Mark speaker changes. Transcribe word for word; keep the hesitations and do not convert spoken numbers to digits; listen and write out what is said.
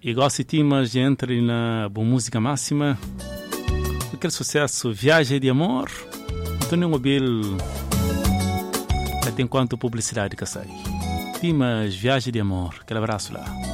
Speaker 1: E gosto de temas de entre na boa música máxima. Aquele sucesso Viagem de Amor. Antônio Mobile. Até enquanto publicidade que sai. Temas Viagem de Amor. Aquele abraço lá.